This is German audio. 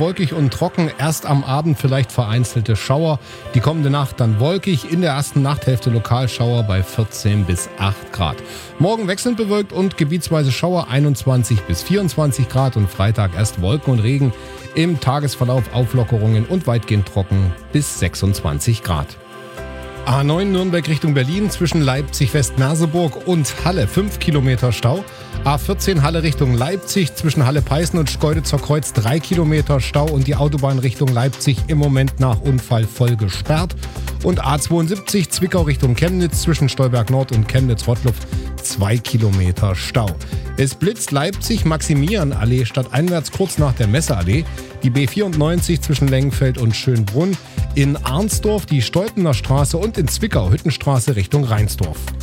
wolkig und trocken. Erst am Abend vielleicht vereinzelte Schauer. Die kommende Nacht dann wolkig. In der ersten Nachthälfte Lokalschauer bei 14 bis 8 Grad. Morgen wechselnd bewölkt und gebietsweise Schauer 21 bis 24 Grad. Und Freitag erst Wolken und Regen. Im Tagesverlauf Auflockerungen und weitgehend trocken bis 26 Grad. A9 Nürnberg Richtung Berlin zwischen Leipzig-West-Merseburg und Halle 5 Kilometer Stau. A14 Halle Richtung Leipzig zwischen Halle-Peißen und Schkeuditzer Kreuz 3 Kilometer Stau und die Autobahn Richtung Leipzig im Moment nach Unfall voll gesperrt. Und A72 Zwickau Richtung Chemnitz zwischen Stolberg Nord und Chemnitz-Rottluff 2 Kilometer Stau. Es blitzt Leipzig Maximilianallee stadteinwärts kurz nach der Messeallee. Die B94 zwischen Lengenfeld und Schönbrunn. In Arnsdorf die Stolpener Straße und in Zwickau Hüttenstraße Richtung Rheinsdorf.